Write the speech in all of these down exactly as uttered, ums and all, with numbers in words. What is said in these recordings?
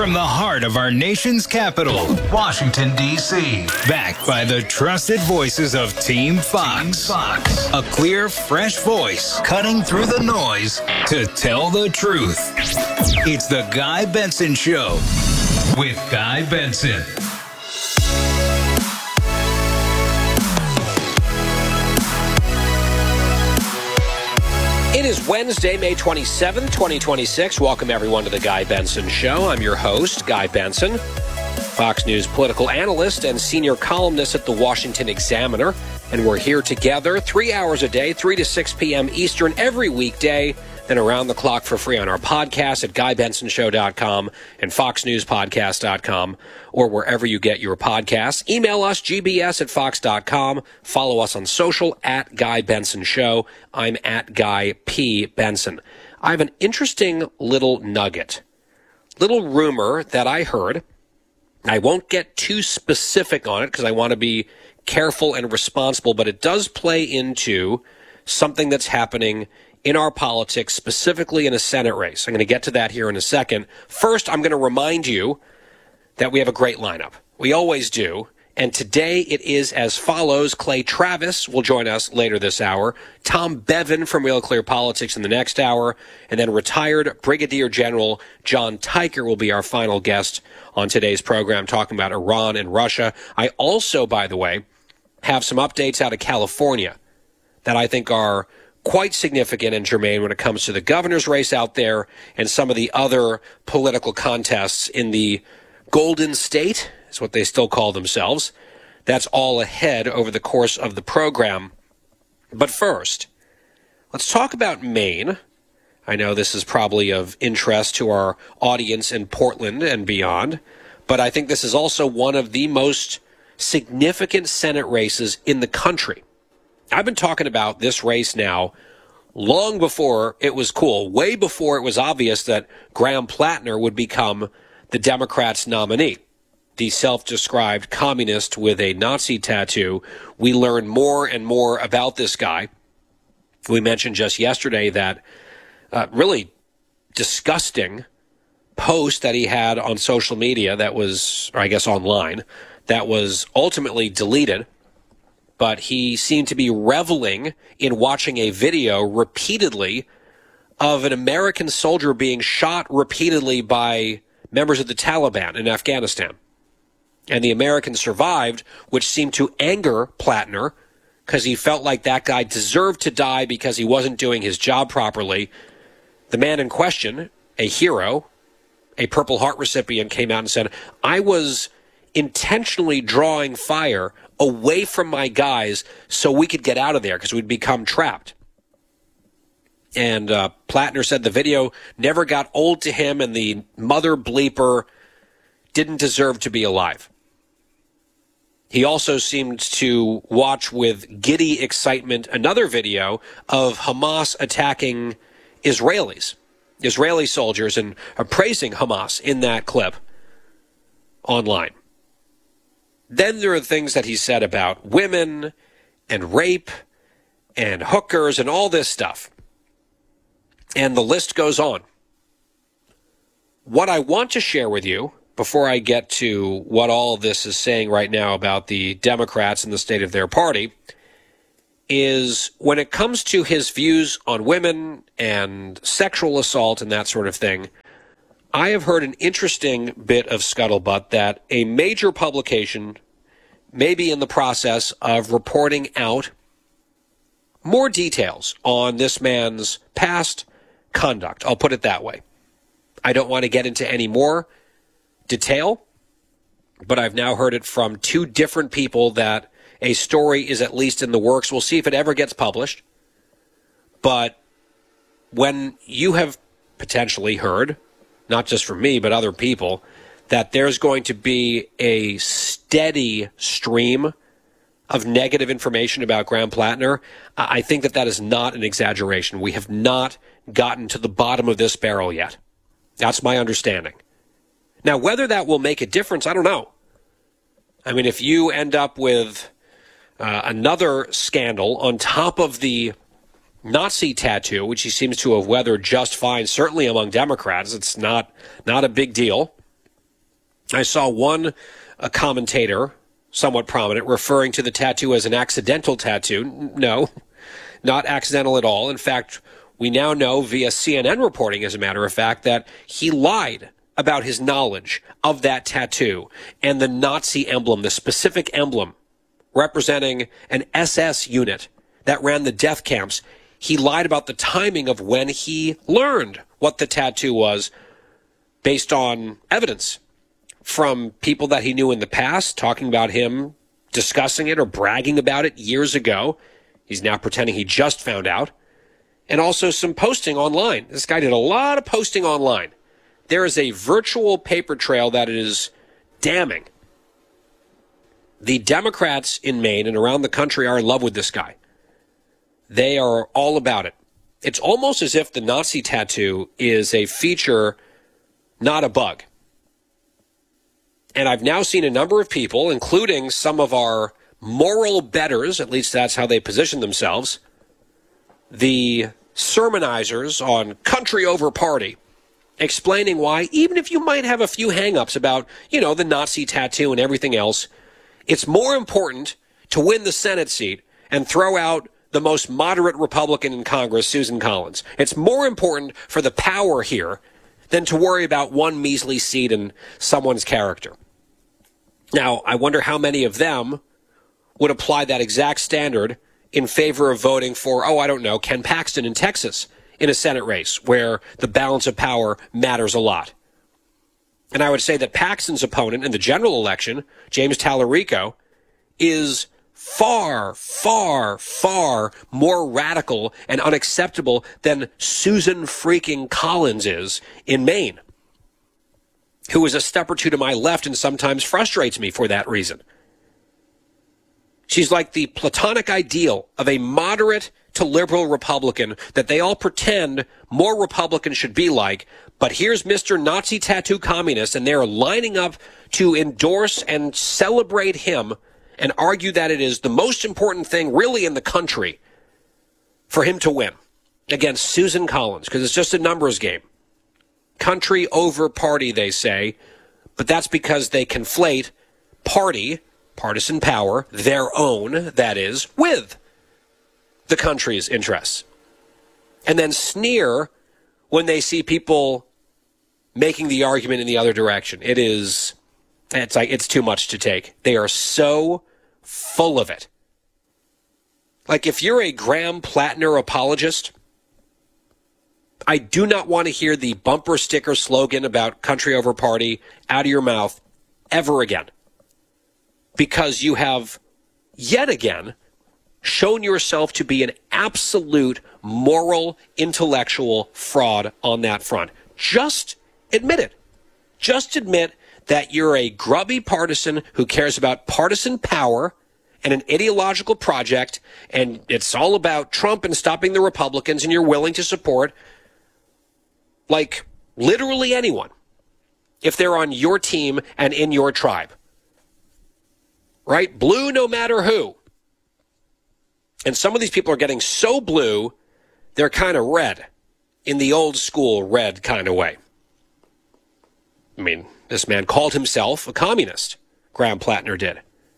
From the heart of our nation's capital, Washington, D C Backed by the trusted voices of Team Fox. Team Fox. A clear, fresh voice cutting through the noise to tell the truth. It's the Guy Benson Show with Guy Benson. It is Wednesday, May twenty-seventh, twenty twenty-six. Welcome, everyone, to the Guy Benson Show. I'm your host, Guy Benson, Fox News political analyst and senior columnist at the Washington Examiner. And we're here together three hours a day, three to six p.m. Eastern, every weekday, then around the clock for free on our podcast at guy benson show dot com and fox news podcast dot com or wherever you get your podcasts. Email us, g b s at fox dot com. Follow us on social at Guy Benson Show. I'm at Guy P. Benson. I have an interesting little nugget, little rumor that I heard. I won't get too specific on it because I want to be careful and responsible, but it does play into something that's happening in our politics, specifically in a Senate race. I'm going to get to that here in a second. First, I'm going to remind you that we have a great lineup. We always do. And today it is as follows. Clay Travis will join us later this hour. Tom Bevan from Real Clear Politics in the next hour. And then retired Brigadier General John Tiker will be our final guest on today's program, talking about Iran and Russia. I also, by the way, have some updates out of California that I think are quite significant and germane when it comes to the governor's race out there and some of the other political contests in the Golden State, is what they still call themselves. That's all ahead over the course of the program. But first, let's talk about Maine. I know this is probably of interest to our audience in Portland and beyond, but I think this is also one of the most significant Senate races in the country. I've been talking about this race now long before it was cool, way before it was obvious that Graham Plattner would become the Democrats' nominee. The self-described communist with a Nazi tattoo. We learn more and more about this guy. We mentioned just yesterday that uh, really disgusting post that he had on social media that was, or I guess online, that was ultimately deleted. But he seemed to be reveling in watching a video repeatedly of an American soldier being shot repeatedly by members of the Taliban in Afghanistan. And the American survived, which seemed to anger Plattner because he felt like that guy deserved to die because he wasn't doing his job properly. The man in question, a hero, a Purple Heart recipient, came out and said, I was intentionally drawing fire away from my guys so we could get out of there because we'd become trapped. And uh, Plattner said the video never got old to him and the mother bleeper didn't deserve to be alive. He also seemed to watch with giddy excitement another video of Hamas attacking Israelis, Israeli soldiers, and uh, praising Hamas in that clip online. Then there are things that he said about women and rape and hookers and all this stuff. And the list goes on. What I want to share with you before I get to what all of this is saying right now about the Democrats and the state of their party is when it comes to his views on women and sexual assault and that sort of thing, I have heard an interesting bit of scuttlebutt that a major publication may be in the process of reporting out more details on this man's past conduct. I'll put it that way. I don't want to get into any more detail, but I've now heard it from two different people that a story is at least in the works. We'll see if it ever gets published. But when you have potentially heard, not just from me, but other people, that there's going to be a steady stream of negative information about Graham Plattner, I think that that is not an exaggeration. We have not gotten to the bottom of this barrel yet. That's my understanding. Now, whether that will make a difference, I don't know. I mean, if you end up with uh, another scandal on top of the Nazi tattoo, which he seems to have weathered just fine, certainly among Democrats, it's not not a big deal. I saw one a commentator, somewhat prominent, referring to the tattoo as an accidental tattoo. No, not accidental at all. In fact, we now know via C N N reporting, as a matter of fact, that he lied about his knowledge of that tattoo and the Nazi emblem, the specific emblem representing an S S unit that ran the death camps. He lied about the timing of when he learned what the tattoo was based on evidence from people that he knew in the past, talking about him discussing it or bragging about it years ago. He's now pretending he just found out. And also some posting online. This guy did a lot of posting online. There is a virtual paper trail that is damning. The Democrats in Maine and around the country are in love with this guy. They are all about it. It's almost as if the Nazi tattoo is a feature, not a bug. And I've now seen a number of people, including some of our moral betters, at least that's how they position themselves, the sermonizers on country over party, explaining why, even if you might have a few hang-ups about, you know, the Nazi tattoo and everything else, it's more important to win the Senate seat and throw out the most moderate Republican in Congress, Susan Collins. It's more important for the power here than to worry about one measly seat and someone's character. Now, I wonder how many of them would apply that exact standard in favor of voting for, oh, I don't know, Ken Paxton in Texas in a Senate race where the balance of power matters a lot. And I would say that Paxton's opponent in the general election, James Tallarico, is far, far, far more radical and unacceptable than Susan freaking Collins is in Maine, who is a step or two to my left and sometimes frustrates me for that reason. She's like the platonic ideal of a moderate to liberal Republican that they all pretend more Republicans should be like. But here's Mister Nazi tattoo communist, and they're lining up to endorse and celebrate him and argue that it is the most important thing really in the country for him to win against Susan Collins, because it's just a numbers game. Country over party, they say, but that's because they conflate party, partisan power, their own, that is, with the country's interests. And then sneer when they see people making the argument in the other direction. It is, it's like, it's too much to take. They are so full of it. Like, if you're a Graham Plattner apologist, I do not want to hear the bumper sticker slogan about country over party out of your mouth ever again. Because you have yet again shown yourself to be an absolute moral, intellectual fraud on that front. Just admit it. Just admit that you're a grubby partisan who cares about partisan power and an ideological project, and it's all about Trump and stopping the Republicans, and you're willing to support, like, literally anyone if they're on your team and in your tribe. Right? Blue no matter who. And some of these people are getting so blue, they're kind of red in the old school red kind of way. I mean, this man called himself a communist. Graham Plattner did.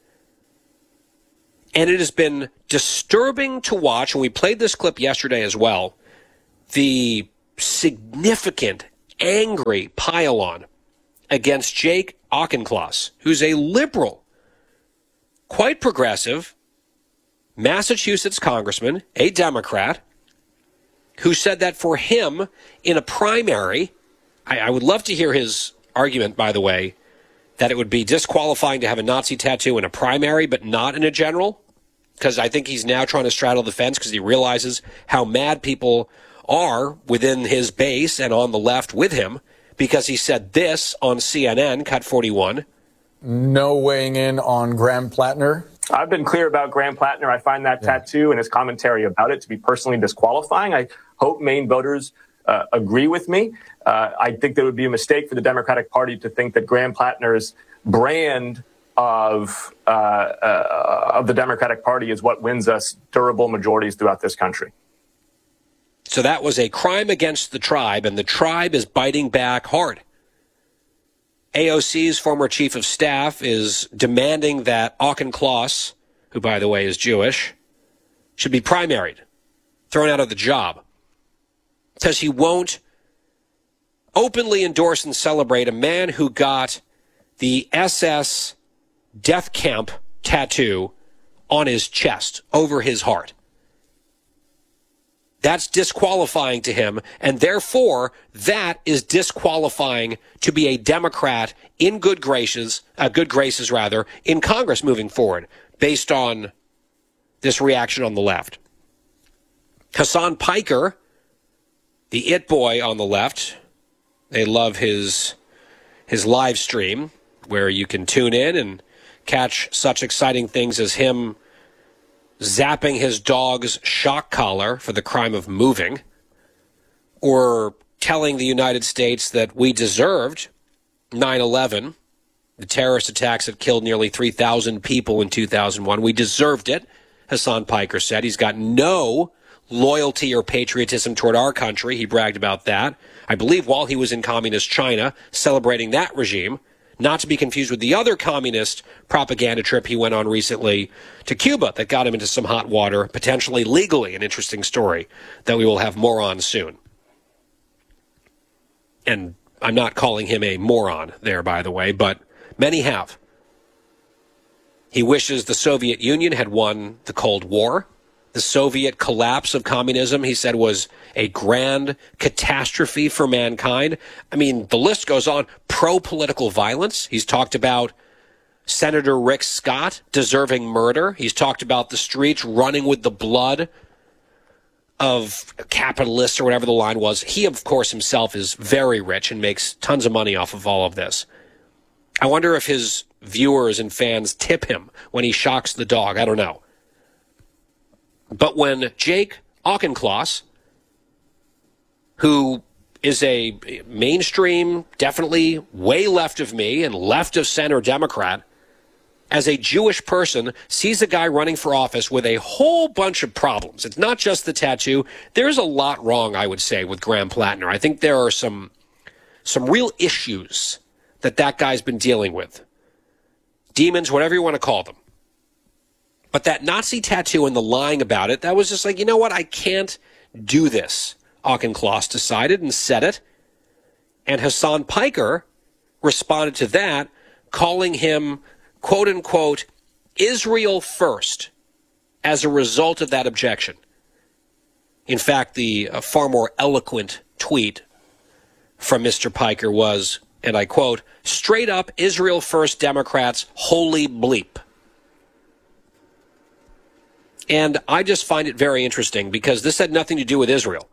And it has been disturbing to watch, and we played this clip yesterday as well, the significant, angry pile-on against Jake Auchincloss, who's a liberal, quite progressive, Massachusetts congressman, a Democrat, who said that for him in a primary, I, I would love to hear his argument, by the way, that it would be disqualifying to have a Nazi tattoo in a primary but not in a general, because I think he's now trying to straddle the fence because he realizes how mad people are within his base and on the left with him, because he said this on C N N, Cut forty-one. No weighing in on Graham Plattner? I've been clear about Graham Plattner. I find that yeah. tattoo and his commentary about it to be personally disqualifying. I hope Maine voters uh, agree with me. Uh, I think there would be a mistake for the Democratic Party to think that Graham Plattner's brand of uh, uh, of the Democratic Party is what wins us durable majorities throughout this country. So that was a crime against the tribe, and the tribe is biting back hard. A O C's former chief of staff is demanding that Auchincloss, who, by the way, is Jewish, should be primaried, thrown out of the job, because he won't openly endorse and celebrate a man who got the S S death camp tattoo on his chest, over his heart. That's disqualifying to him, and therefore that is disqualifying to be a Democrat in good graces, uh, good graces rather, in Congress moving forward, based on this reaction on the left. Hasan Piker, the it boy on the left, they love his his live stream where you can tune in and catch such exciting things as him zapping his dog's shock collar for the crime of moving, or telling the United States that we deserved nine eleven, the terrorist attacks that killed nearly three thousand people in two thousand one. We deserved it, Hasan Piker said. He's got no loyalty or patriotism toward our country. He bragged about that, I believe, while he was in communist China, celebrating that regime. Not to be confused with the other communist propaganda trip he went on recently to Cuba that got him into some hot water, potentially legally, an interesting story that we will have more on soon. And I'm not calling him a moron there, by the way, but many have. He wishes the Soviet Union had won the Cold War. The Soviet collapse of communism, he said, was a grand catastrophe for mankind. I mean, the list goes on. Pro-political violence. He's talked about Senator Rick Scott deserving murder. He's talked about the streets running with the blood of capitalists or whatever the line was. He, of course, himself is very rich and makes tons of money off of all of this. I wonder if his viewers and fans tip him when he shocks the dog. I don't know. But when Jake Auchincloss, who is a mainstream, definitely way left of me and left of center Democrat, as a Jewish person, sees a guy running for office with a whole bunch of problems. It's not just the tattoo. There's a lot wrong, I would say, with Graham Plattner. I think there are some some real issues that that guy's been dealing with. Demons, whatever you want to call them. But that Nazi tattoo and the lying about it, that was just like, you know what, I can't do this, Auchincloss decided and said it. And Hasan Piker responded to that, calling him, quote unquote, Israel first, as a result of that objection. In fact, the uh, far more eloquent tweet from Mister Piker was, and I quote, straight up Israel first Democrats, holy bleep. And I just find it very interesting because this had nothing to do with Israel.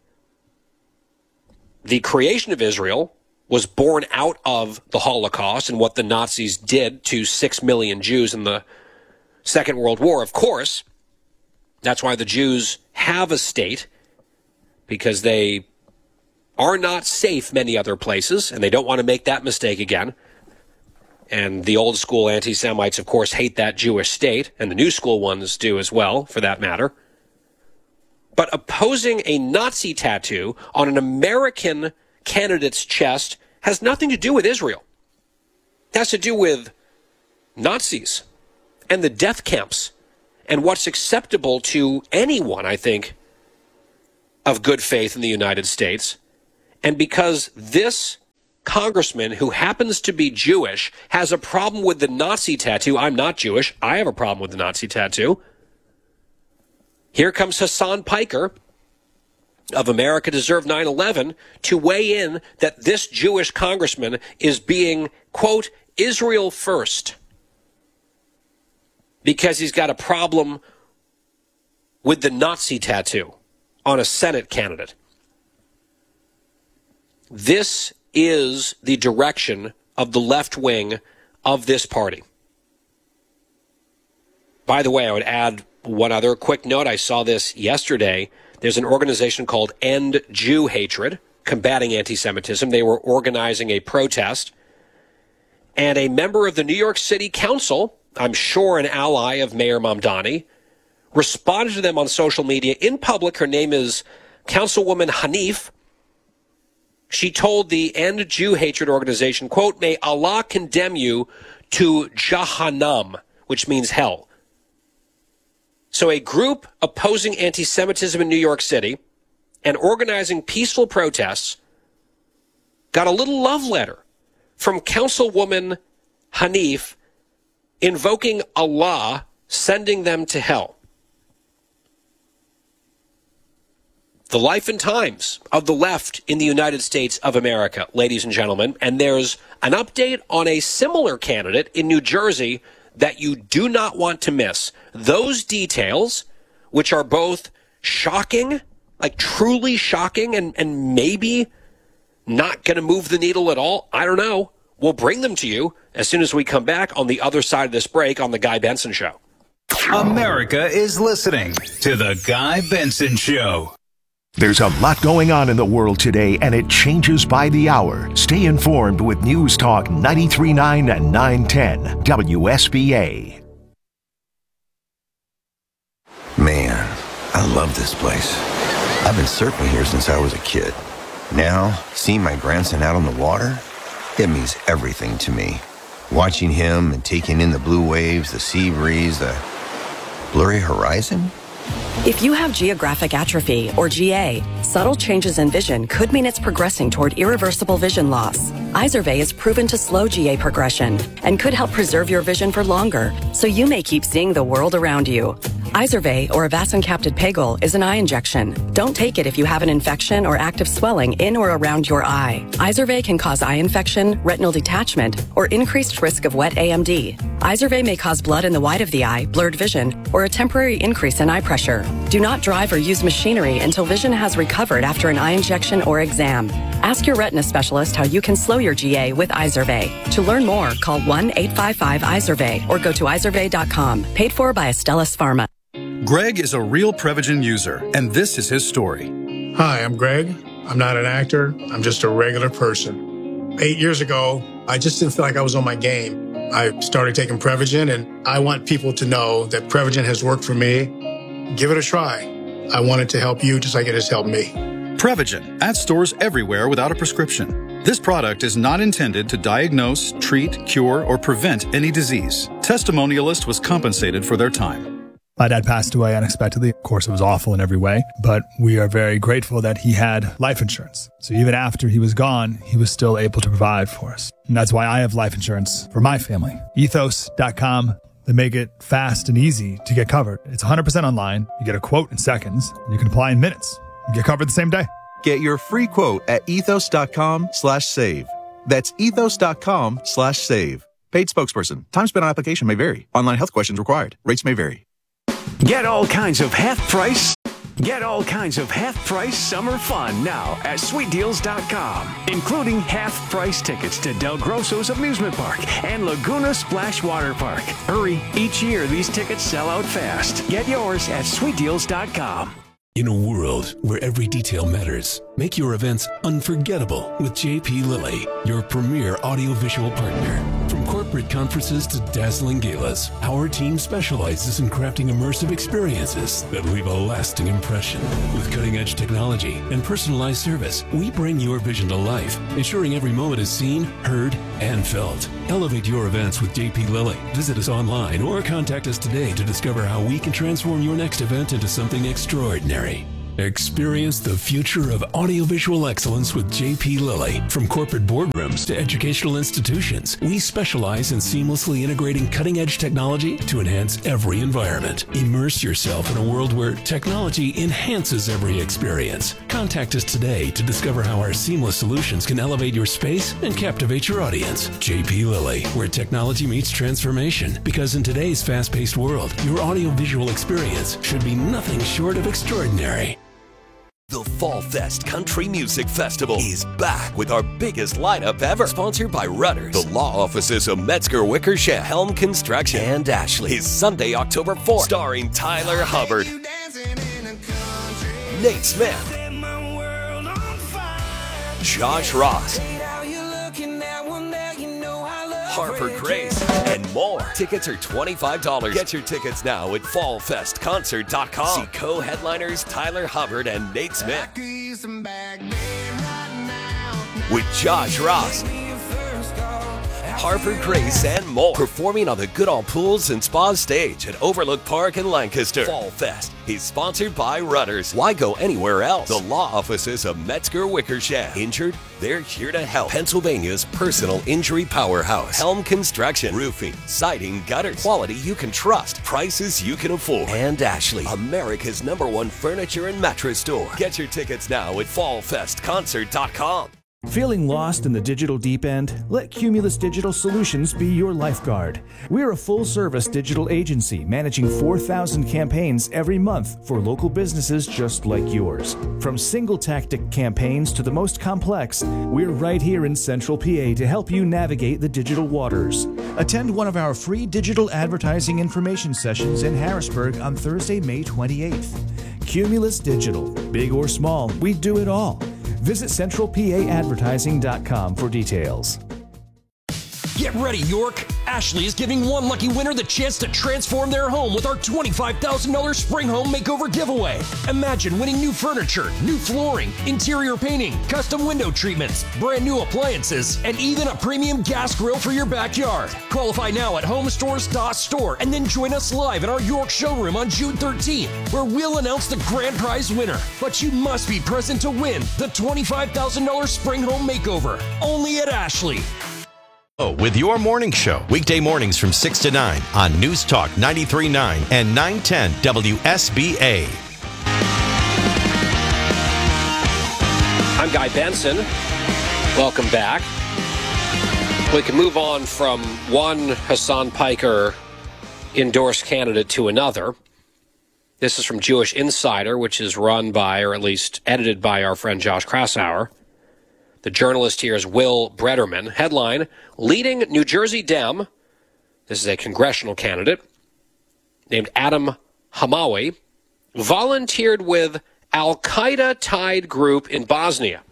The creation of Israel was born out of the Holocaust and what the Nazis did to six million Jews in the Second World War. Of course, that's why the Jews have a state, because they are not safe many other places, and they don't want to make that mistake again. And the old school anti-Semites, of course, hate that Jewish state, and the new school ones do as well, for that matter. But opposing a Nazi tattoo on an American candidate's chest has nothing to do with Israel. It has to do with Nazis and the death camps and what's acceptable to anyone, I think, of good faith in the United States. And because this congressman, who happens to be Jewish, has a problem with the Nazi tattoo. I'm not Jewish. I have a problem with the Nazi tattoo. Here comes Hasan Piker of America Deserve nine eleven to weigh in that this Jewish congressman is being, quote, Israel first, because he's got a problem with the Nazi tattoo on a Senate candidate. This is the direction of the left wing of this party. By the way, I would add one other quick note. I saw this yesterday. There's an organization called End Jew Hatred, combating anti-Semitism. They were organizing a protest, and a member of the New York City Council, I'm sure an ally of Mayor Mamdani, responded to them on social media in public. Her name is Councilwoman Hanif. She told the End Jew Hatred organization, quote, "May Allah condemn you to Jahannam," which means hell. So a group opposing anti-Semitism in New York City and organizing peaceful protests got a little love letter from Councilwoman Hanif invoking Allah, sending them to hell. The life and times of the left in the United States of America, ladies and gentlemen. And there's an update on a similar candidate in New Jersey that you do not want to miss. Those details, which are both shocking, like truly shocking, and, and maybe not going to move the needle at all, I don't know. We'll bring them to you as soon as we come back on the other side of this break on The Guy Benson Show. America is listening to The Guy Benson Show. There's a lot going on in the world today, and it changes by the hour. Stay informed with News Talk ninety-three point nine and nine ten W S B A. Man, I love this place. I've been surfing here since I was a kid. Now, seeing my grandson out on the water, it means everything to me. Watching him and taking in the blue waves, the sea breeze, the blurry horizon. If you have geographic atrophy, or G A, subtle changes in vision could mean it's progressing toward irreversible vision loss. Izervay is proven to slow G A progression and could help preserve your vision for longer, so you may keep seeing the world around you. Izervay, or avacincaptad pegol, is an eye injection. Don't take it if you have an infection or active swelling in or around your eye. Izervay can cause eye infection, retinal detachment, or increased risk of wet A M D. Izervay may cause blood in the white of the eye, blurred vision, or a temporary increase in eye pressure. Do not drive or use machinery until vision has recovered after an eye injection or exam. Ask your retina specialist how you can slow your G A with Izervay. To learn more, call one eight five five Izervay or go to izervay dot com. Paid for by Astellas Pharma. Greg is a real Prevagen user, and this is his story. Hi, I'm Greg. I'm not an actor. I'm just a regular person. Eight years ago, I just didn't feel like I was on my game. I started taking Prevagen, and I want people to know that Prevagen has worked for me. Give it a try. I want it to help you just like it has helped me. Prevagen, at stores everywhere without a prescription. This product is not intended to diagnose, treat, cure, or prevent any disease. Testimonialist was compensated for their time. My dad passed away unexpectedly. Of course, it was awful in every way, but we are very grateful that he had life insurance. So even after he was gone, he was still able to provide for us. And that's why I have life insurance for my family. ethos dot com. They make it fast and easy to get covered. It's one hundred percent online. You get a quote in seconds. And you can apply in minutes. You get covered the same day. Get your free quote at ethos dot com slash save. That's ethos dot com slash save. Paid spokesperson. Time spent on application may vary. Online health questions required. Rates may vary. Get all kinds of half price. Get all kinds of half price summer fun now at sweet deals dot com, including half price tickets to Del Grosso's amusement park and Laguna Splash Water Park. Hurry, each year these tickets sell out fast. Get yours at sweet deals dot com. In a world where every detail matters, make your events unforgettable with J P Lilly, your premier audiovisual partner. From corporate conferences to dazzling galas, our team specializes in crafting immersive experiences that leave a lasting impression. With cutting-edge technology and personalized service, we bring your vision to life, ensuring every moment is seen, heard, and felt. Elevate your events with J P Lilly. Visit us online or contact us today to discover how we can transform your next event into something extraordinary. Experience the future of audiovisual excellence with J P Lilly. From corporate boardrooms to educational institutions, we specialize in seamlessly integrating cutting-edge technology to enhance every environment. Immerse yourself in a world where technology enhances every experience. Contact us today to discover how our seamless solutions can elevate your space and captivate your audience. J P Lilly, where technology meets transformation. Because in today's fast-paced world, your audiovisual experience should be nothing short of extraordinary. The Fall Fest Country Music Festival is back with our biggest lineup ever. Sponsored by Rudders, the law offices of Metzger, Wickersham, Helm Construction, and Ashley. Is Sunday, October fourth, starring Tyler Hubbard, Nate Smith, Josh Ross, Harper Grace, and more. Tickets are twenty-five dollars. Get your tickets now at fall fest concert dot com. See co-headliners Tyler Hubbard and Nate Smith. with Josh Ross, Harper Grace, and more. Performing on the Goodall Pools and Spa stage at Overlook Park in Lancaster. Fall Fest is sponsored by Rudders. Why go anywhere else? The law offices of Metzger Wickersham. Injured? They're here to help. Pennsylvania's personal injury powerhouse. Helm Construction. Roofing, siding, gutters. Quality you can trust. Prices you can afford. And Ashley, America's number one furniture and mattress store. Get your tickets now at fall fest concert dot com. Feeling lost in the digital deep end? Let Cumulus Digital Solutions be your lifeguard. We're a full-service digital agency managing four thousand campaigns every month for local businesses just like yours. From single-tactic campaigns to the most complex, we're right here in Central P A to help you navigate the digital waters. Attend one of our free digital advertising information sessions in Harrisburg on Thursday, May twenty-eighth. Cumulus Digital. Big or small, we do it all. Visit central p a advertising dot com for details. Get ready, York! Ashley is giving one lucky winner the chance to transform their home with our twenty-five thousand dollars Spring Home Makeover giveaway. Imagine winning new furniture, new flooring, interior painting, custom window treatments, brand new appliances, and even a premium gas grill for your backyard. Qualify now at home stores dot store and then join us live in our York showroom on June thirteenth, where we'll announce the grand prize winner. But you must be present to win the twenty-five thousand dollars Spring Home Makeover, only at Ashley. With your morning show, weekday mornings from six to nine on News Talk ninety-three point nine and nine ten W S B A. I'm Guy Benson. Welcome back. We can move on from one Hassan Piker endorsed candidate to another. This is from Jewish Insider, which is run by, or at least edited by, our friend Josh Krausauer. The journalist here is Will Brederman. Headline, leading New Jersey Dem, this is a congressional candidate, named Adam Hamawi, volunteered with Al-Qaeda-tied group in Bosnia.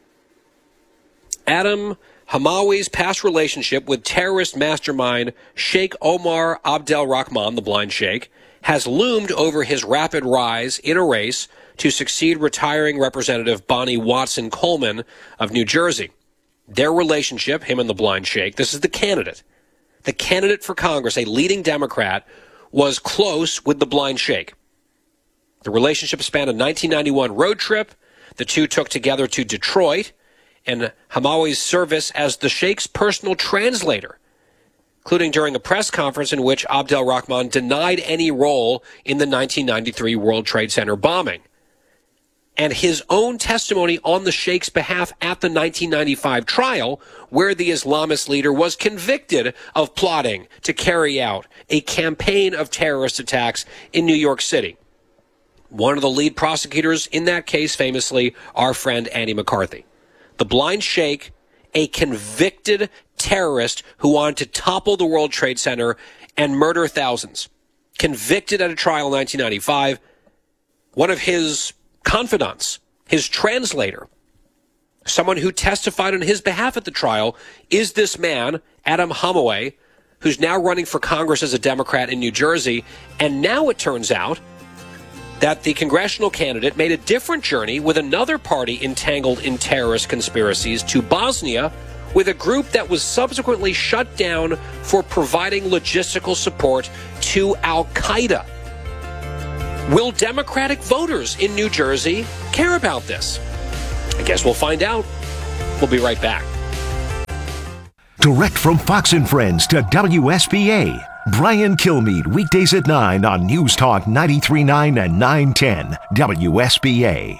Adam Hamawi's past relationship with terrorist mastermind Sheikh Omar Abdel Rahman, the blind sheikh, has loomed over his rapid rise in a race to succeed retiring Representative Bonnie Watson Coleman of New Jersey. Their relationship, him and the blind sheikh, this is the candidate. The candidate for Congress, a leading Democrat, was close with the blind sheikh. The relationship spanned a nineteen ninety-one road trip. The two took together to Detroit, and Hamawi's service as the sheikh's personal translator, including during a press conference in which Abdel Rahman denied any role in the nineteen ninety-three World Trade Center bombing, and his own testimony on the sheikh's behalf at the nineteen ninety-five trial, where the Islamist leader was convicted of plotting to carry out a campaign of terrorist attacks in New York City. One of the lead prosecutors in that case, famously, our friend Andy McCarthy. The blind sheikh, a convicted terrorist who wanted to topple the World Trade Center and murder thousands. Convicted at a trial in nineteen ninety-five. One of his confidants, his translator, someone who testified on his behalf at the trial, is this man, Adam Hamawi, who's now running for Congress as a Democrat in New Jersey. And now it turns out that the congressional candidate made a different journey with another party entangled in terrorist conspiracies to Bosnia, with a group that was subsequently shut down for providing logistical support to Al-Qaeda. Will Democratic voters in New Jersey care about this? I guess we'll find out. We'll be right back. Direct from Fox and Friends to W S B A, Brian Kilmeade, weekdays at nine on News Talk ninety-three point nine and nine ten W S B A.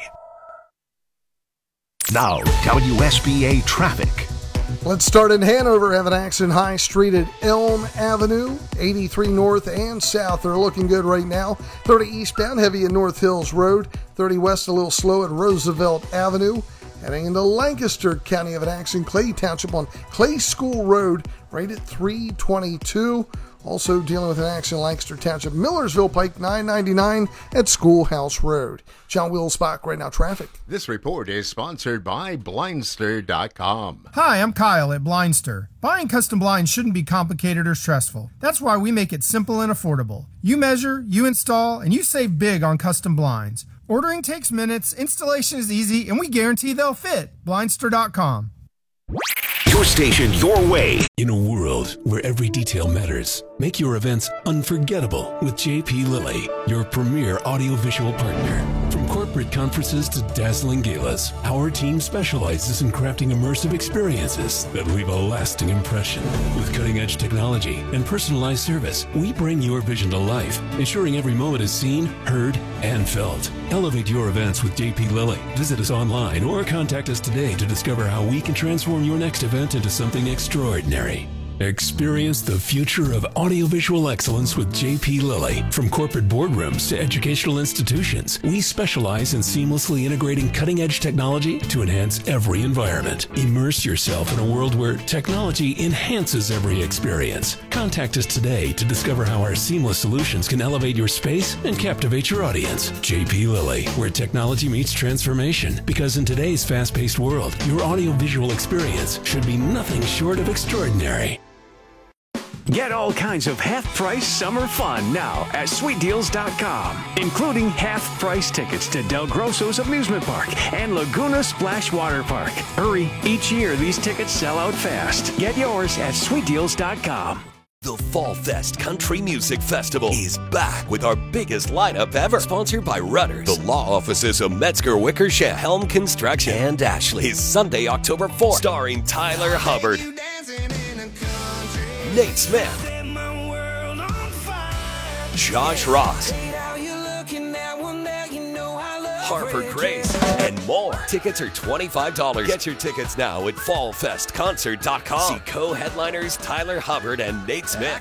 Now, W S B A traffic. Let's start in Hanover. Have an accident High Street at Elm Avenue. eighty-three north and south are looking good right now. thirty eastbound, heavy at North Hills Road. thirty west, a little slow at Roosevelt Avenue. Heading into Lancaster County, have an accident Clay Township on Clay School Road, right at three twenty-two. Also dealing with an accident Lancaster Township, Millersville Pike nine ninety-nine at Schoolhouse Road. John Willsbach, right now traffic. This report is sponsored by Blindster dot com. Hi, I'm Kyle at Blindster. Buying custom blinds shouldn't be complicated or stressful. That's why we make it simple and affordable. You measure, you install, and you save big on custom blinds. Ordering takes minutes, installation is easy, and we guarantee they'll fit. Blindster dot com. Your station, your way. In a world where every detail matters, make your events unforgettable with J P Lilly, your premier audiovisual partner. From corporate conferences to dazzling galas, our team specializes in crafting immersive experiences that leave a lasting impression. With cutting-edge technology and personalized service, we bring your vision to life, ensuring every moment is seen, heard, and felt. Elevate your events with J P Lilly. Visit us online or contact us today to discover how we can transform your next event into something extraordinary. Experience the future of audiovisual excellence with J P Lilly. From corporate boardrooms to educational institutions, we specialize in seamlessly integrating cutting-edge technology to enhance every environment. Immerse yourself in a world where technology enhances every experience. Contact us today to discover how our seamless solutions can elevate your space and captivate your audience. J P Lilly, where technology meets transformation. Because in today's fast-paced world, your audiovisual experience should be nothing short of extraordinary. Get all kinds of half-price summer fun now at sweet deals dot com, including half-price tickets to Del Grosso's Amusement Park and Laguna Splash Water Park. Hurry, each year these tickets sell out fast. Get yours at sweet deals dot com. The Fall Fest Country Music Festival is back with our biggest lineup ever. Sponsored by Rudders, the law offices of Metzger, Wickersham, Helm Construction, and Ashley. Is Sunday, October fourth, starring Tyler Hubbard, Nate Smith, Josh Ross, Harper Grace, and more. Tickets are twenty-five dollars. Get your tickets now at fall fest concert dot com. See co-headliners Tyler Hubbard and Nate Smith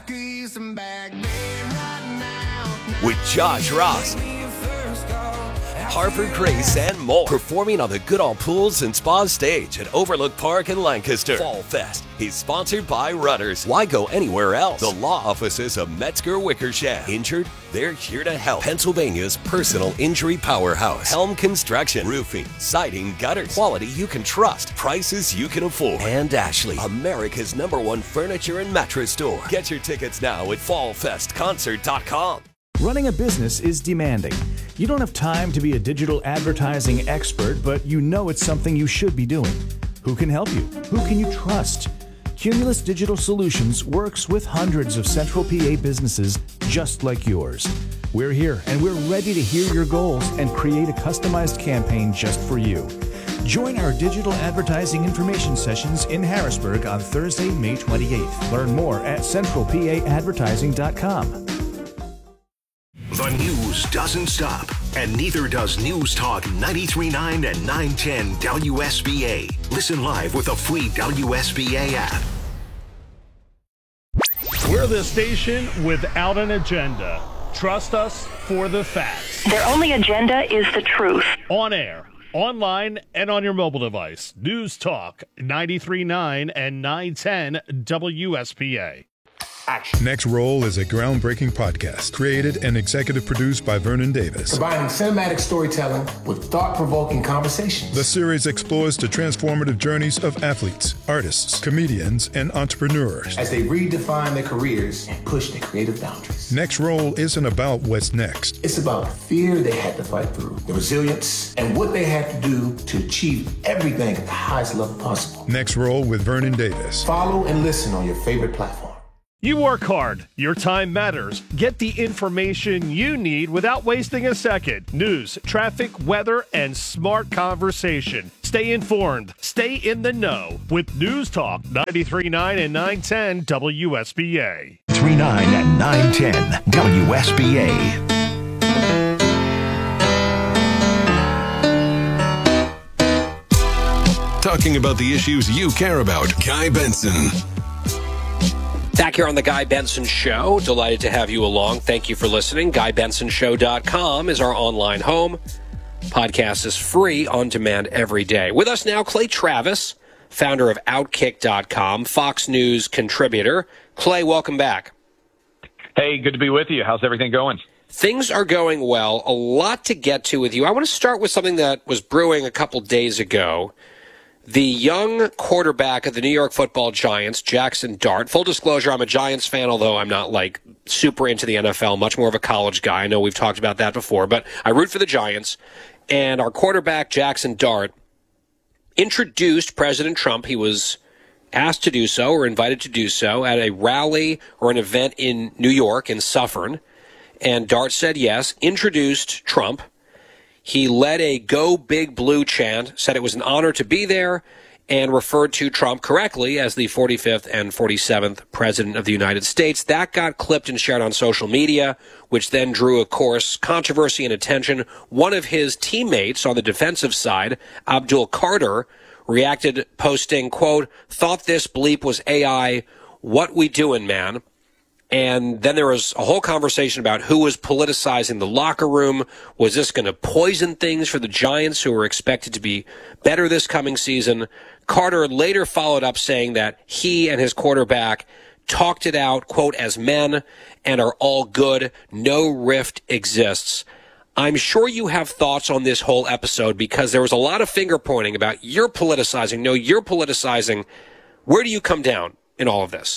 with Josh Ross, Harper Grace, and more. Performing on the Goodall Pools and Spa stage at Overlook Park in Lancaster. Fall Fest is sponsored by Rudders. Why go anywhere else? The law offices of Metzger Wickersham. Injured? They're here to help. Pennsylvania's personal injury powerhouse. Helm Construction. Roofing, siding, gutters. Quality you can trust. Prices you can afford. And Ashley, America's number one furniture and mattress store. Get your tickets now at fall fest concert dot com. Running a business is demanding. You don't have time to be a digital advertising expert, but you know it's something you should be doing. Who can help you? Who can you trust? Cumulus Digital Solutions works with hundreds of Central P A businesses just like yours. We're here and we're ready to hear your goals and create a customized campaign just for you. Join our digital advertising information sessions in Harrisburg on Thursday, May twenty-eighth. Learn more at central p a advertising dot com. The news doesn't stop, and neither does News Talk ninety-three point nine and nine ten W S B A. Listen live with the free W S B A app. We're the station without an agenda. Trust us for the facts. Their only agenda is the truth. On air, online, and on your mobile device. News Talk ninety-three point nine and nine ten W S B A. Action. Next Roll is a groundbreaking podcast created and executive produced by Vernon Davis. Combining cinematic storytelling with thought-provoking conversations. The series explores the transformative journeys of athletes, artists, comedians, and entrepreneurs as they redefine their careers and push their creative boundaries. Next Roll isn't about what's next. It's about the fear they had to fight through, the resilience, and what they had to do to achieve everything at the highest level possible. Next Roll with Vernon Davis. Follow and listen on your favorite platform. You work hard. Your time matters. Get the information you need without wasting a second. News, traffic, weather, and smart conversation. Stay informed. Stay in the know with News Talk ninety-three point nine and nine ten W S B A. three point nine and nine ten W S B A. Talking about the issues you care about. Guy Benson. Back here on the Guy Benson Show. Delighted to have you along. Thank you for listening. guy benson show dot com is our online home. Podcast is free on demand every day. With us now, Clay Travis, founder of Outkick dot com, Fox News contributor. Clay, welcome back. Hey, good to be with you. How's everything going? Things are going well. A lot to get to with you. I want to start with something that was brewing a couple days ago. The young quarterback of the New York Football Giants, Jackson Dart. Full disclosure, I'm a Giants fan, although I'm not, like, super into the N F L, much more of a college guy. I know we've talked about that before, but I root for the Giants. And our quarterback, Jackson Dart, introduced President Trump. He was asked to do so or invited to do so at a rally or an event in New York, in Suffern. And Dart said yes, introduced Trump. He led a Go Big Blue chant, said it was an honor to be there, and referred to Trump correctly as the forty-fifth and forty-seventh President of the United States. That got clipped and shared on social media, which then drew, of course, controversy and attention. One of his teammates on the defensive side, Abdul Carter, reacted posting, quote, "Thought this bleep was A I. What we doing, man?" And then there was a whole conversation about who was politicizing the locker room. Was this going to poison things for the Giants, who were expected to be better this coming season? Carter later followed up saying that he and his quarterback talked it out, quote, as men, and are all good. No rift exists. I'm sure you have thoughts on this whole episode because there was a lot of finger pointing about you're politicizing. No, you're politicizing. Where do you come down in all of this?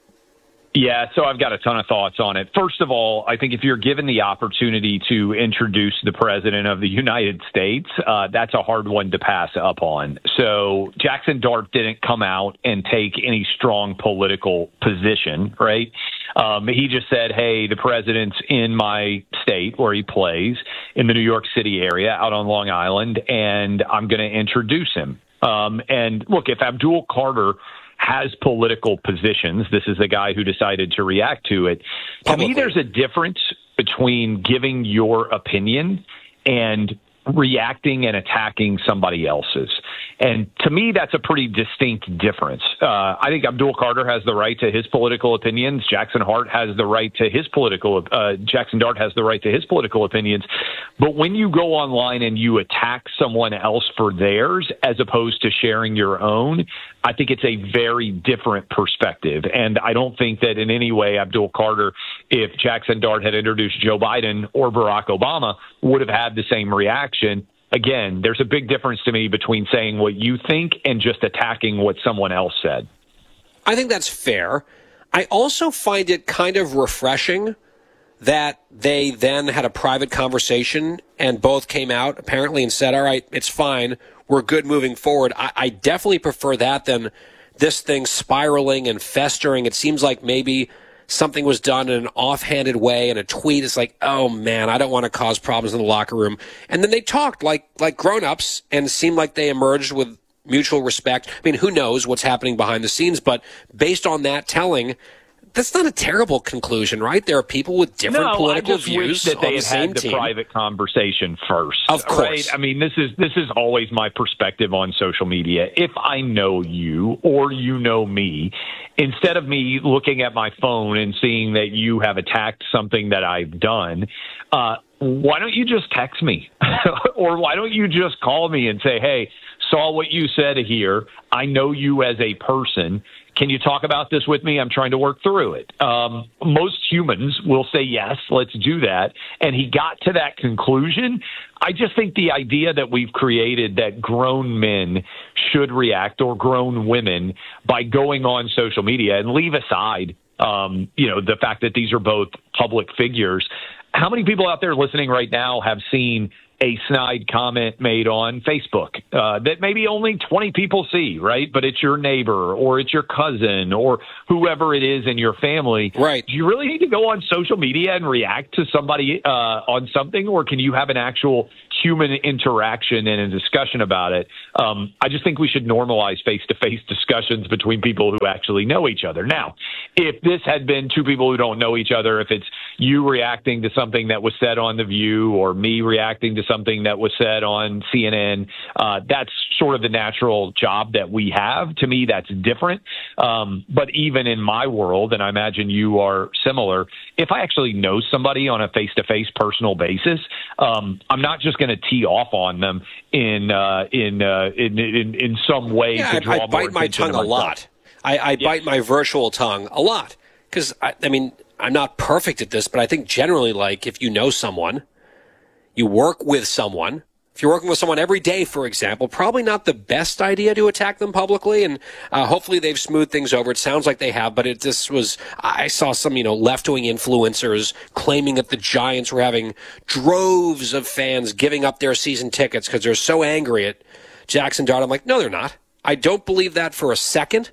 Yeah, so I've got a ton of thoughts on it. First of all, I think if you're given the opportunity to introduce the President of the United States, uh, that's a hard one to pass up on. So Jackson Dart didn't come out and take any strong political position, right? Um, he just said, hey, the president's in my state where he plays, in the New York City area, out on Long Island, and I'm going to introduce him. Um, and look, if Abdul Carter has political positions, this is the guy who decided to react to it. To me, there's a difference between giving your opinion and reacting and attacking somebody else's. And to me, that's a pretty distinct difference. Uh, I think Abdul Carter has the right to his political opinions. Jackson Hart has the right to his political, uh, Jackson Dart has the right to his political opinions. But when you go online and you attack someone else for theirs, as opposed to sharing your own, I think it's a very different perspective. And I don't think that in any way Abdul Carter, if Jackson Dart had introduced Joe Biden or Barack Obama, would have had the same reaction. Again, there's a big difference to me between saying what you think and just attacking what someone else said. I think that's fair. I also find it kind of refreshing that they then had a private conversation and both came out apparently and said, all right, it's fine. We're good moving forward. I, I definitely prefer that than this thing spiraling and festering. It seems like maybe something was done in an offhanded way, and a tweet is like, oh man, I don't want to cause problems in the locker room. And then they talked like like grown-ups and seemed like they emerged with mutual respect. I mean, who knows what's happening behind the scenes, but based on that telling, that's not a terrible conclusion, right? There are people with different no, political I just views wish that they on the had same had the team. private conversation first. Of course. Right? I mean, this is this is always my perspective on social media. If I know you or you know me, instead of me looking at my phone and seeing that you have attacked something that I've done, uh, why don't you just text me? Or why don't you just call me and say, hey, saw what you said here. I know you as a person. Can you talk about this with me? I'm trying to work through it. Um, most humans will say, yes, let's do that. And he got to that conclusion. I just think the idea that we've created that grown men should react, or grown women, by going on social media, and leave aside, um, you know, the fact that these are both public figures. How many people out there listening right now have seen a snide comment made on Facebook uh, that maybe only twenty people see, right? But it's your neighbor or it's your cousin or whoever it is in your family. Right. Do you really need to go on social media and react to somebody uh, on something, or can you have an actual human interaction and a discussion about it? Um, I just think we should normalize face-to-face discussions between people who actually know each other. Now, if this had been two people who don't know each other, if it's you reacting to something that was said on The View or me reacting to something that was said on C N N, uh, that's sort of the natural job that we have. To me, that's different. Um, but even in my world, and I imagine you are similar, if I actually know somebody on a face-to-face personal basis, um, I'm not just going to tee off on them in uh, in, uh, in in in some way yeah, to draw I, I more bite my attention tongue to a myself. lot. I, I yeah. bite my virtual tongue a lot because I, I mean I'm not perfect at this, but I think generally, like, if you know someone, you work with someone. If you're working with someone every day, for example, probably not the best idea to attack them publicly, and uh, hopefully they've smoothed things over. It sounds like they have, but it just was, I saw some, you know, left-wing influencers claiming that the Giants were having droves of fans giving up their season tickets because they're so angry at Jackson Dart. I'm like, no, they're not. I don't believe that for a second.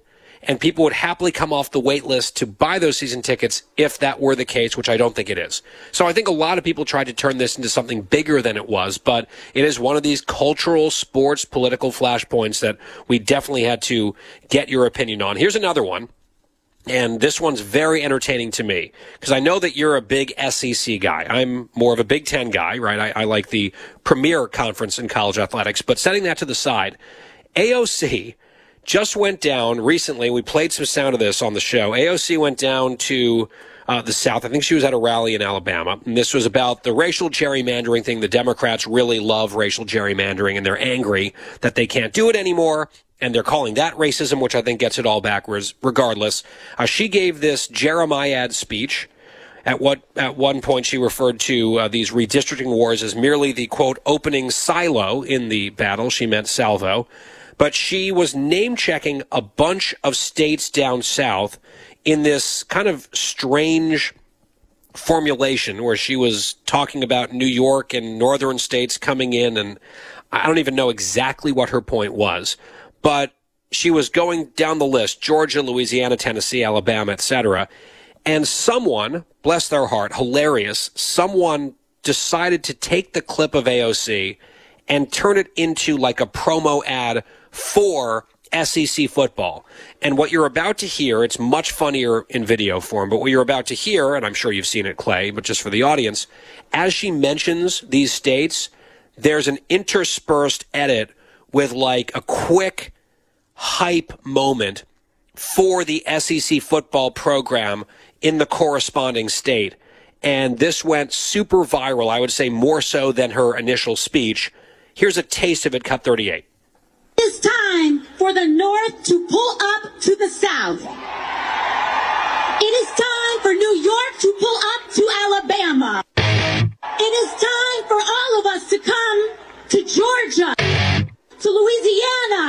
and people would happily come off the wait list to buy those season tickets if that were the case, which I don't think it is. So I think a lot of people tried to turn this into something bigger than it was, but it is one of these cultural, sports, political flashpoints that we definitely had to get your opinion on. Here's another one. And this one's very entertaining to me because I know that you're a big S E C guy. I'm more of a Big Ten guy, right? I, I like the premier conference in college athletics. But setting that to the side, A O C just went down recently. We played some sound of this on the show. A O C went down to uh, the South. I think she was at a rally in Alabama. And this was about the racial gerrymandering thing. The Democrats really love racial gerrymandering, and they're angry that they can't do it anymore. And they're calling that racism, which I think gets it all backwards. Regardless, uh, she gave this Jeremiad speech. At what at one point she referred to uh, these redistricting wars as merely the, quote, opening silo in the battle. She meant salvo. But she was name-checking a bunch of states down south in this kind of strange formulation where she was talking about New York and northern states coming in, and I don't even know exactly what her point was. But she was going down the list, Georgia, Louisiana, Tennessee, Alabama, et cetera. And someone, bless their heart, hilarious, someone decided to take the clip of A O C and turn it into like a promo ad for S E C football. And what you're about to hear, it's much funnier in video form, but what you're about to hear, and I'm sure you've seen it, Clay, but just for the audience, as she mentions these states, there's an interspersed edit with like a quick hype moment for the S E C football program in the corresponding state. And this went super viral, I would say more so than her initial speech. Here's a taste of it, cut thirty-eight. It's time for the North to pull up to the South. It is time for New York to pull up to Alabama. It is time for all of us to come to Georgia, to Louisiana,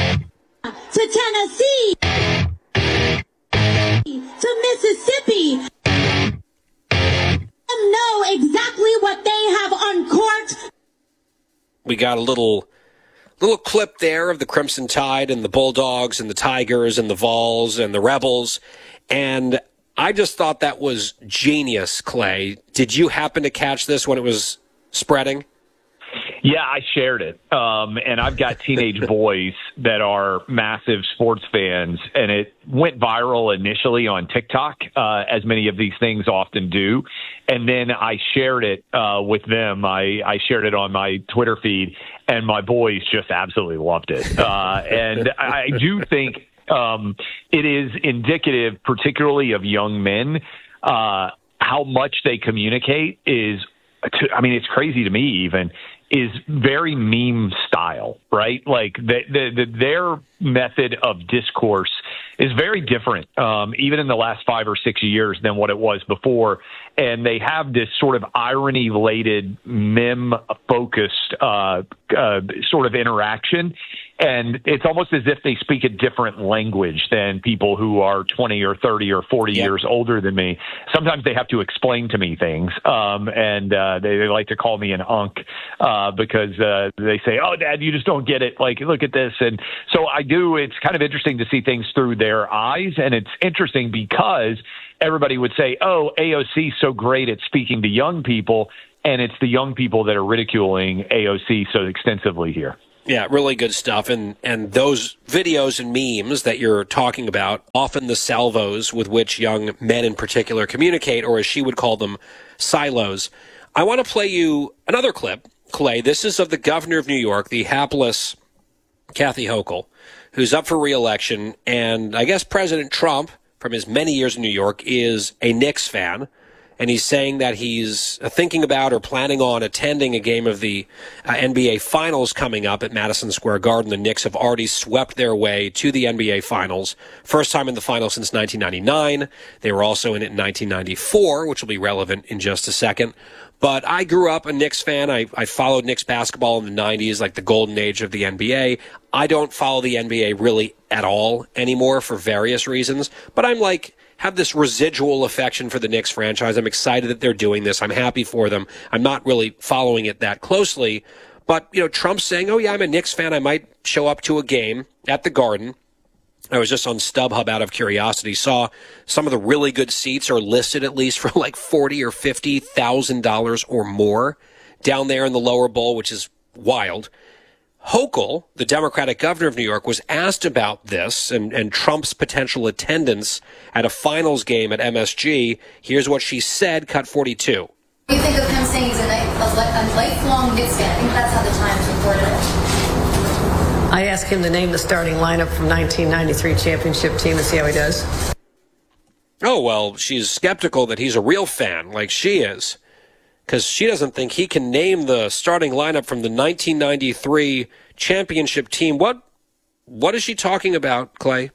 to Tennessee, to Mississippi, and know exactly what they have uncorked. We got a little little clip there of the Crimson Tide and the Bulldogs and the Tigers and the Vols and the Rebels, and I just thought that was genius, Clay. Did you happen to catch this when it was spreading? Yeah, I shared it. Um, and I've got teenage boys that are massive sports fans, and it went viral initially on TikTok, uh, as many of these things often do. And then I shared it uh, with them. I, I shared it on my Twitter feed, and my boys just absolutely loved it. Uh, and I do think um, it is indicative, particularly of young men, uh, how much they communicate is, to, I mean, it's crazy to me even, is very meme style, right? Like the, the, the, their method of discourse is very different, um, even in the last five or six years than what it was before. And they have this sort of irony-laden, meme-focused uh, uh, sort of interaction. And it's almost as if they speak a different language than people who are twenty or thirty or forty yep. years older than me. Sometimes they have to explain to me things, um, and uh, they, they like to call me an unk uh, because uh, they say, oh, Dad, you just don't get it. Like, look at this. And so I do. It's kind of interesting to see things through their eyes, and it's interesting because everybody would say, oh, A O C is so great at speaking to young people, and it's the young people that are ridiculing A O C so extensively here. Yeah, really good stuff. And and those videos and memes that you're talking about, often the salvos with which young men in particular communicate, or as she would call them, silos. I want to play you another clip, Clay. This is of the governor of New York, the hapless Kathy Hochul, who's up for re-election. And I guess President Trump, from his many years in New York, is a Knicks fan. And he's saying that he's thinking about or planning on attending a game of the uh, N B A Finals coming up at Madison Square Garden. The Knicks have already swept their way to the N B A Finals. First time in the finals since nineteen ninety-nine. They were also in it in nineteen ninety-four, which will be relevant in just a second. But I grew up a Knicks fan. I, I followed Knicks basketball in the nineties, like the golden age of the N B A. I don't follow the N B A really at all anymore for various reasons. But I'm like... have this residual affection for the Knicks franchise. I'm excited that they're doing this. I'm happy for them. I'm not really following it that closely. But, you know, Trump's saying, oh, yeah, I'm a Knicks fan. I might show up to a game at the Garden. I was just on StubHub out of curiosity, saw some of the really good seats are listed at least for like forty or fifty thousand dollars or more down there in the lower bowl, which is wild. Hochul, the Democratic governor of New York, was asked about this and, and Trump's potential attendance at a finals game at M S G. Here's what she said, cut forty-two. What do you think of him saying he's a, night, a, a lifelong Knicks fan? I think that's how the Times reported it. I asked him to name the starting lineup from nineteen ninety-three championship team and see how he does. Oh, well, she's skeptical that he's a real fan, like she is, because she doesn't think he can name the starting lineup from the nineteen ninety-three championship team. What, what is she talking about, Clay?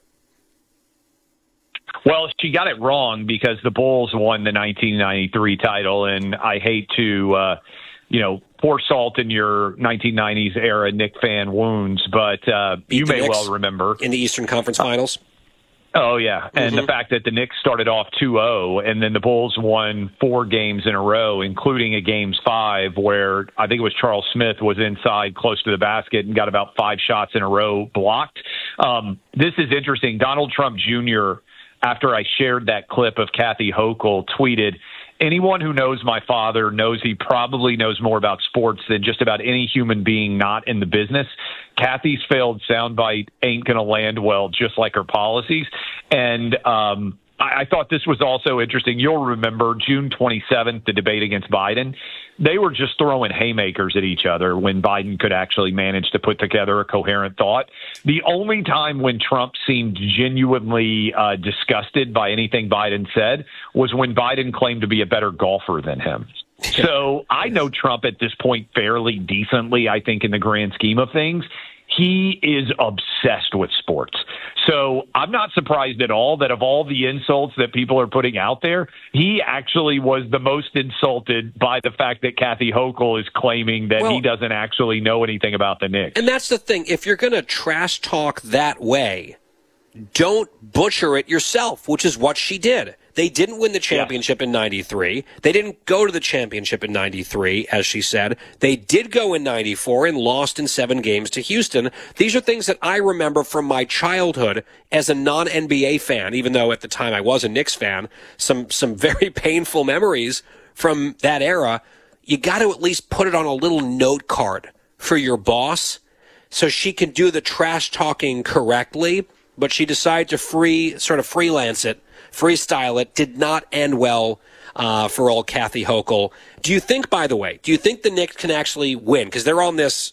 Well, she got it wrong because the Bulls won the nineteen ninety-three title, and I hate to, uh, you know, pour salt in your nineteen nineties era Knicks fan wounds, but uh, you may well remember. In the Eastern Conference Finals? Oh, yeah. And mm-hmm. the fact that the Knicks started off two oh, and then the Bulls won four games in a row, including a games five where I think it was Charles Smith was inside close to the basket and got about five shots in a row blocked. Um, this is interesting. Donald Trump Junior, after I shared that clip of Kathy Hochul, tweeted, "Anyone who knows my father knows he probably knows more about sports than just about any human being not in the business. Kathy's failed soundbite ain't going to land well, just like her policies." And um, I, I thought this was also interesting. You'll remember June twenty-seventh, the debate against Biden. They were just throwing haymakers at each other when Biden could actually manage to put together a coherent thought. The only time when Trump seemed genuinely uh, disgusted by anything Biden said was when Biden claimed to be a better golfer than him. So I know Trump at this point fairly decently, I think, in the grand scheme of things. He is obsessed with sports. So I'm not surprised at all that of all the insults that people are putting out there, he actually was the most insulted by the fact that Kathy Hochul is claiming that well, he doesn't actually know anything about the Knicks. And that's the thing. If you're going to trash talk that way, don't butcher it yourself, which is what she did. They didn't win the championship yeah. in ninety-three. They didn't go to the championship in ninety-three, as she said. They did go in ninety-four and lost in seven games to Houston. These are things that I remember from my childhood as a non-N B A fan, even though at the time I was a Knicks fan. Some, some very painful memories from that era. You got to at least put it on a little note card for your boss so she can do the trash talking correctly. But she decided to free, sort of freelance it, freestyle it. Did not end well uh, for old Kathy Hochul. Do you think, by the way, do you think the Knicks can actually win? Because they're on this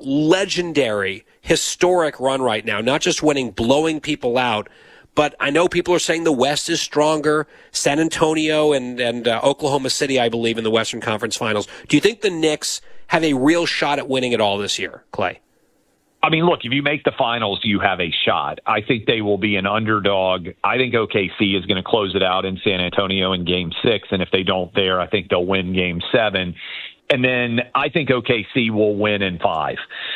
legendary, historic run right now, not just winning, blowing people out. But I know people are saying the West is stronger. San Antonio and, and uh, Oklahoma City, I believe, in the Western Conference Finals. Do you think the Knicks have a real shot at winning it all this year, Clay? I mean, look, if you make the finals, you have a shot. I think they will be an underdog. I think O K C is going to close it out in San Antonio in game six. And if they don't there, I think they'll win game seven. And then I think O K C will win in five.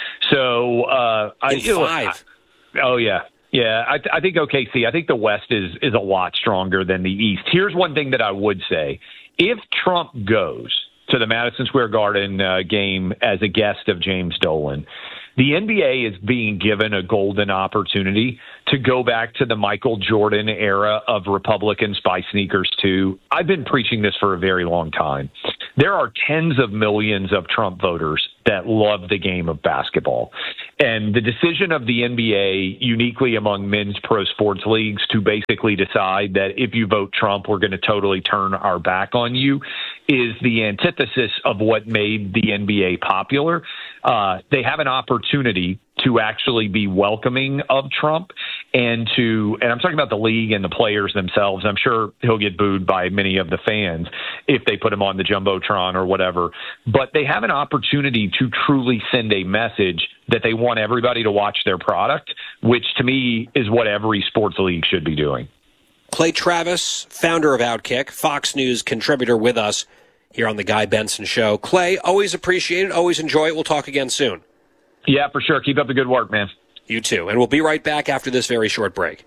So, uh, in I, five. I, oh, yeah. Yeah, I, I think O K C, I think the West is, is a lot stronger than the East. Here's one thing that I would say. If Trump goes to the Madison Square Garden uh, game as a guest of James Dolan, the N B A is being given a golden opportunity to go back to the Michael Jordan era of Republicans buy sneakers too. I've been preaching this for a very long time. There are tens of millions of Trump voters that love the game of basketball. And the decision of the N B A, uniquely among men's pro sports leagues, to basically decide that if you vote Trump, we're going to totally turn our back on you, is the antithesis of what made the N B A popular. Uh, they have an opportunity to actually be welcoming of Trump and to, and I'm talking about the league and the players themselves. I'm sure he'll get booed by many of the fans if they put him on the Jumbotron or whatever, but they have an opportunity to truly send a message that they want everybody to watch their product, which to me is what every sports league should be doing. Clay Travis, founder of Outkick, Fox News contributor with us here on the Guy Benson Show. Clay, always appreciate it, always enjoy it. We'll talk again soon. Yeah, for sure. Keep up the good work, man. You too. And we'll be right back after this very short break.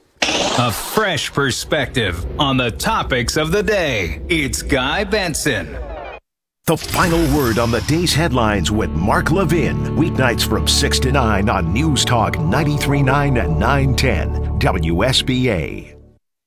A fresh perspective on the topics of the day. It's Guy Benson. The final word on the day's headlines with Mark Levin. Weeknights from six to nine on News Talk ninety-three point nine and nine ten W S B A.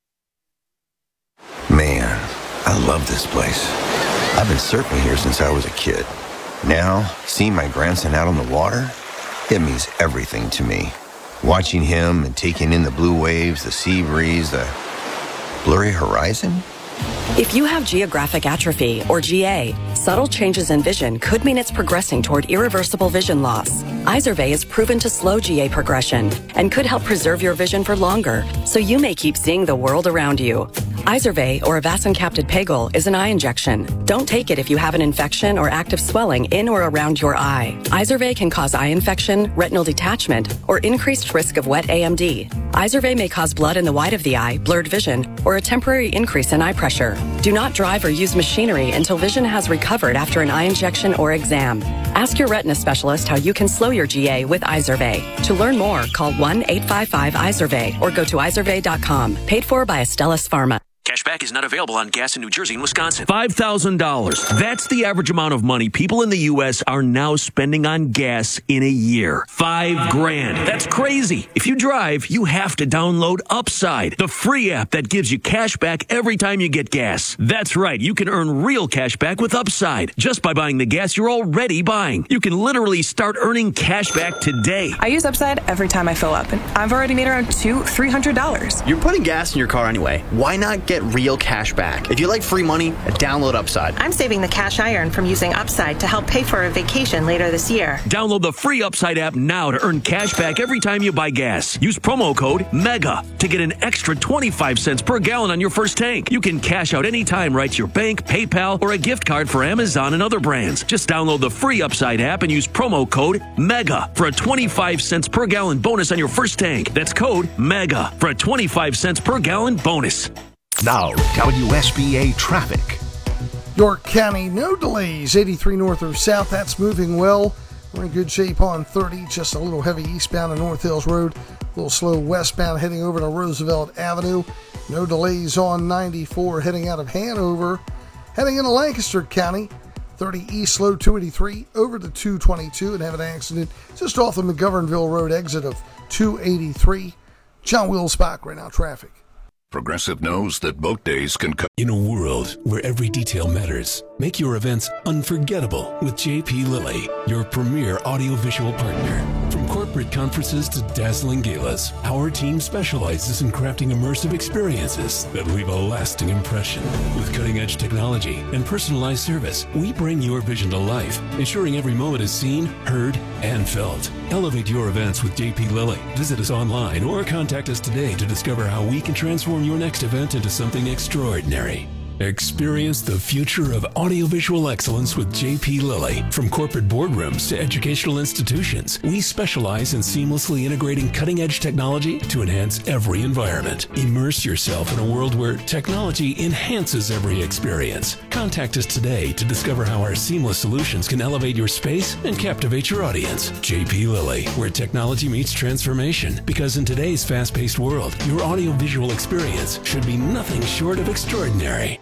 Man, I love this place. I've been surfing here since I was a kid. Now, seeing my grandson out on the water, it means everything to me. Watching him and taking in the blue waves, the sea breeze, the blurry horizon. If you have geographic atrophy, or G A, subtle changes in vision could mean it's progressing toward irreversible vision loss. Izervay is proven to slow G A progression and could help preserve your vision for longer, so you may keep seeing the world around you. Izervay, or avacincaptad pegol, is an eye injection. Don't take it if you have an infection or active swelling in or around your eye. Izervay can cause eye infection, retinal detachment, or increased risk of wet A M D. Izervay may cause blood in the white of the eye, blurred vision, or a temporary increase in eye pressure. Do not drive or use machinery until vision has recovered after an eye injection or exam. Ask your retina specialist how you can slow your G A with Izervay. To learn more, call one eight five five Izervay or go to izervay dot com. Paid for by Astellas Pharma. Cashback is not available on gas in New Jersey and Wisconsin. five thousand dollars. That's the average amount of money people in the U S are now spending on gas in a year. Five grand. That's crazy. If you drive, you have to download Upside, the free app that gives you cash back every time you get gas. That's right. You can earn real cash back with Upside just by buying the gas you're already buying. You can literally start earning cash back today. I use Upside every time I fill up, and I've already made around two, three hundred dollars. You're putting gas in your car anyway. Why not get real cash back? If you like free money, download Upside. I'm saving the cash I earn from using Upside to help pay for a vacation later this year. Download the free Upside app now to earn cash back every time you buy gas. Use promo code MEGA to get an extra twenty-five cents per gallon on your first tank. You can cash out anytime right to your bank, PayPal, or a gift card for Amazon and other brands. Just download the free Upside app and use promo code MEGA for a twenty-five cents per gallon bonus on your first tank. That's code MEGA for a twenty-five cents per gallon bonus. Now, W S B A traffic. York County, no delays. eighty-three north or south, that's moving well. We're in good shape on thirty, just a little heavy eastbound on North Hills Road. A little slow westbound heading over to Roosevelt Avenue. No delays on ninety-four heading out of Hanover. Heading into Lancaster County, thirty east slow two eighty-three over to two twenty-two and have an accident just off the McGovernville Road exit of two eighty-three. John Wilsbach, right now traffic. Progressive knows that boat days can cut. In a world where every detail matters, make your events unforgettable with J P Lilly, your premier audiovisual partner. From corporate conferences to dazzling galas, our team specializes in crafting immersive experiences that leave a lasting impression. With cutting-edge technology and personalized service, we bring your vision to life, ensuring every moment is seen, heard, and felt. Elevate your events with J P Lilly. Visit us online or contact us today to discover how we can transform your next event into something extraordinary. Experience the future of audiovisual excellence with J P Lilly. From corporate boardrooms to educational institutions, we specialize in seamlessly integrating cutting-edge technology to enhance every environment. Immerse yourself in a world where technology enhances every experience. Contact us today to discover how our seamless solutions can elevate your space and captivate your audience. J P Lilly, where technology meets transformation. Because in today's fast-paced world, your audiovisual experience should be nothing short of extraordinary.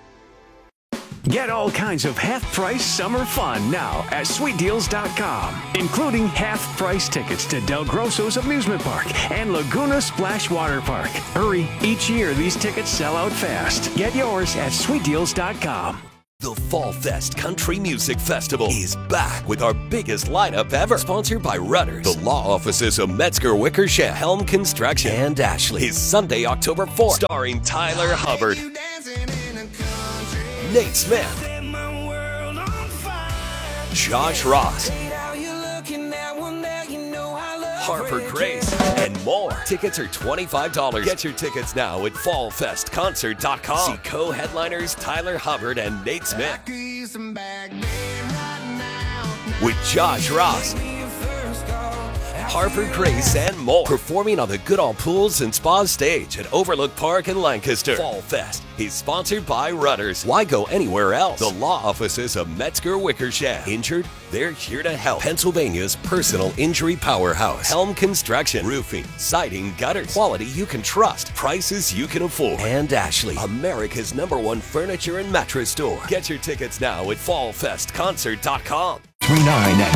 Get all kinds of half-price summer fun now at sweet deals dot com, including half-price tickets to Del Grosso's Amusement Park and Laguna Splash Water Park. Hurry, each year these tickets sell out fast. Get yours at sweet deals dot com. The Fall Fest Country Music Festival is back with our biggest lineup ever. Sponsored by Rudders, the law offices of Metzger Wickersham, Helm Construction, and Ashley. Is Sunday, October fourth. Starring Tyler Hubbard, Nate Smith, Josh Ross, Harper Grace, and more. Tickets are twenty-five dollars. Get your tickets now at fall fest concert dot com. See co-headliners Tyler Hubbard and Nate Smith. With Josh Ross, Harper Grace, and more. Performing on the Goodall Pools and Spa stage at Overlook Park in Lancaster. Fall Fest is sponsored by Rudders. Why go anywhere else? The law offices of Metzger Wickersham. Injured? They're here to help. Pennsylvania's personal injury powerhouse. Helm Construction. Roofing, siding, gutters. Quality you can trust. Prices you can afford. And Ashley, America's number one furniture and mattress store. Get your tickets now at fall fest concert dot com. three nine